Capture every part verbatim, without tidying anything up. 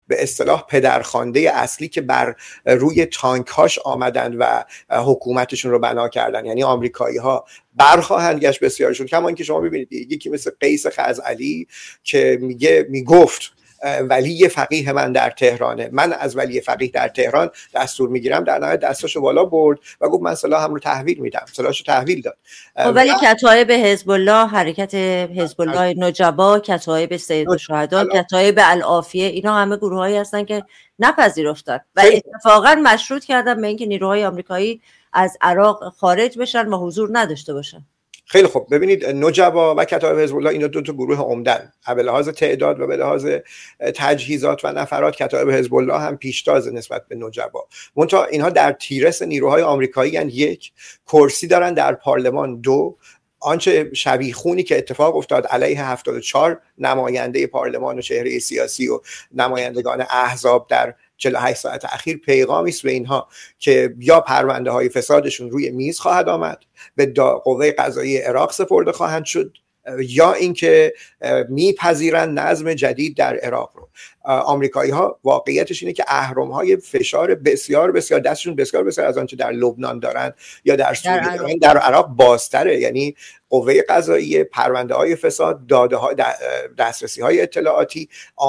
به اصطلاح پدرخوانده اصلی که بر روی تانک‌هاش آمدن و حکومتشون رو بنا کردن. یعنی آمریکایی‌ها برخواهند گشت بسیارشون، کما اینکه شما ببینید یکی مثل قیس خزعلی که میگه میگفت ولی فقیه من در تهرانه، من از ولی فقیه در تهران دستور میگیرم، در نهایت دستاشو بالا برد و گفت من سلاحم رو تحویل میدم، سلاحشو تحویل داد. ولی کتایب حزب الله، حرکت حزب الله نجبا، کتایب سید الشهدا، کتایب العافیه، اینا همه گروهایی هستن که نپذیرفتن و اتفاقا مشروط کردن به اینکه نیروهای آمریکایی از عراق خارج بشن و حضور نداشته باشن. خیلی خوب، ببینید نجبا و کتایب حزب الله اینا دو تا گروه عمدن، به لحاظ تعداد و به لحاظ تجهیزات و نفرات کتایب حزب الله هم پیشتاز نسبت به نجبا. منتها اینها در تیرس نیروهای آمریکایی هستند، یک کرسی دارن در پارلمان، دو آنچه شبیخونی که اتفاق افتاد علیه هفتاد و چهار نماینده پارلمان و چهره سیاسی و نمایندگان احزاب در چهل و هشت ساعت اخیر پیغامی است به اینها که یا پرونده های فسادشون روی میز خواهد آمد، به قوه قضاییه عراق سپرده خواهند شد، یا اینکه میپذیرن نظم جدید در عراق رو. آمریکایی ها واقعیتش اینه که اهرم های فشار بسیار بسیار دستشون بسیار بسیار از آنچه در لبنان دارن یا در سوریه در دارن در عراق بازتره. یعنی قوه قضاییه، پرونده های فساد، داده های دسترسی های اطلاعاتی.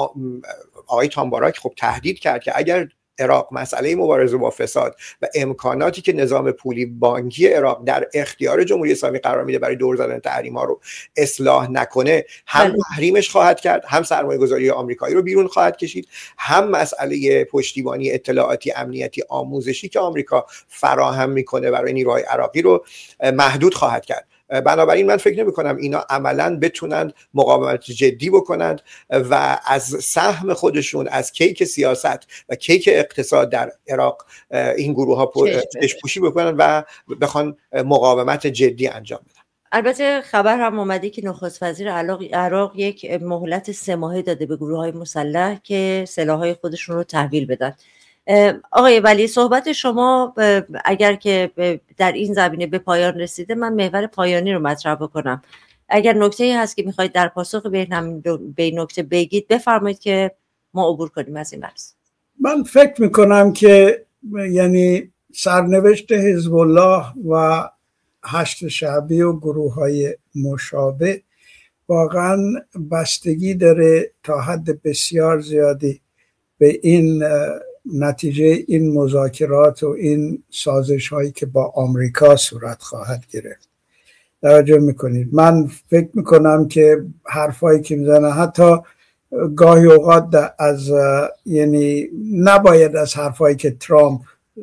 آقای تامباراک خب تهدید کرد که اگر عراق مسئله مبارزه با فساد و امکاناتی که نظام پولی بانکی عراق در اختیار جمهوری اسلامی قرار میده برای دور زدن تحریم‌ها رو اصلاح نکنه، هم تحریمش خواهد کرد، هم سرمایه‌گذاری آمریکایی رو بیرون خواهد کشید، هم مسئله پشتیبانی اطلاعاتی، امنیتی، آموزشی که آمریکا فراهم میکنه برای نیروهای عراقی رو محدود خواهد کرد. بنابراین من فکر نمی کنم اینا عملاً بتونند مقاومت جدی بکنند و از سهم خودشون از کیک سیاست و کیک اقتصاد در عراق این گروه ها پشت‌پوشی بکنند و بخوان مقاومت جدی انجام بدن. البته خبر هم اومده که نخست وزیر عراق یک مهلت سه ماهه داده به گروه های مسلح که سلاح‌های خودشون رو تحویل بدن. آقای ولی، صحبت شما اگر که در این زمینه به پایان رسیده، من محور پایانی رو مطرح بکنم. اگر نکته‌ای هست که میخواید در پاسخ به این نکته بگید بفرمایید که ما عبور کنیم از این بحث. من فکر میکنم که یعنی سرنوشت حزب الله و هشت شعبی و گروه های مشابه واقعا بستگی داره تا حد بسیار زیادی به این نتیجه این مذاکرات و این سازش هایی که با آمریکا صورت خواهد گرفت. توجه میکنید، من فکر میکنم که حرفایی که میزنه حتی گاهی اوقات از یعنی نباید از حرفایی که ترامپ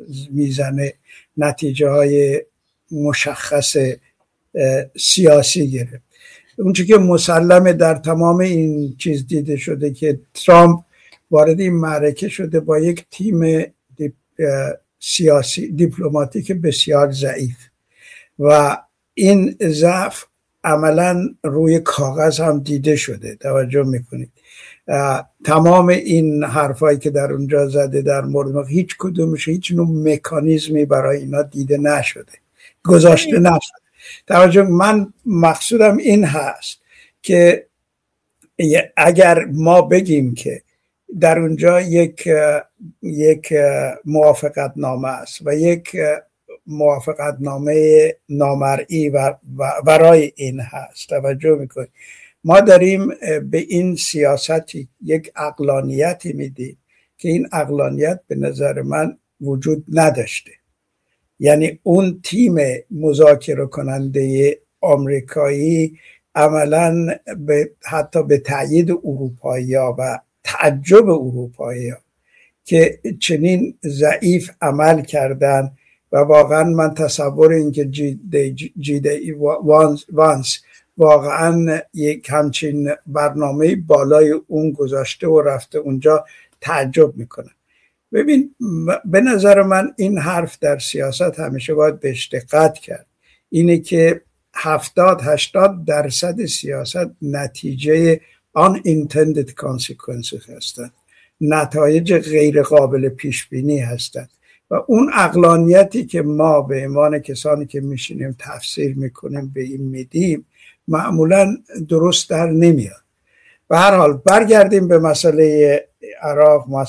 میزنه نتیجه های مشخص سیاسی گرفت. اونچه که مسلمه در تمام این چیز دیده شده که ترامپ وارد این معرکه شده با یک تیم دیپ سیاسی دیپلماتیک بسیار ضعیف و این ضعف عملا روی کاغذ هم دیده شده. توجه میکنید تمام این حرفایی که در اونجا زده در مورد هیچ کدومش هیچ نوع مکانیزمی برای اینا دیده نشده، گذاشته نشده. توجه، من مقصودم این هست که اگر ما بگیم که در اونجا یک یک موافقت نامه است و یک موافقت نامه نامرئی و ورای این هست، توجه میکنید ما داریم به این سیاستی یک عقلانیتی میدیم که این عقلانیت به نظر من وجود نداشته. یعنی اون تیم مذاکره کننده آمریکایی عملاً به حتی به تأیید اروپایی‌ها و تعجب اروپایی‌ها که چنین ضعیف عمل کردن و واقعا من تصور این که جی دی وانس, وانس واقعا یک همچین برنامه بالای اون گذاشته و رفته اونجا تعجب میکنه. ببین، به نظر من این حرف در سیاست همیشه باید بهش دقت کرد، اینه که هفتاد هشتاد درصد سیاست نتیجه unintended consequences هستند، نتایج غیر قابل پیش بینی هستند و اون عقلانیتی که ما به عنوان کسانی که میشینیم تفسیر میکنیم به این میدیم معمولا درست در نمیاد. به هر حال برگردیم به مسئله عراق.